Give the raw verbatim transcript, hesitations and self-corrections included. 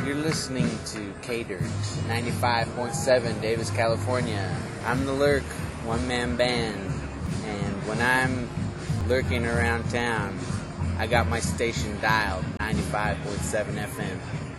You're listening to Catered, ninety-five point seven, Davis, California. I'm the Lurk, one-man band, and when I'm lurking around town, I got my station dialed, ninety-five point seven F M.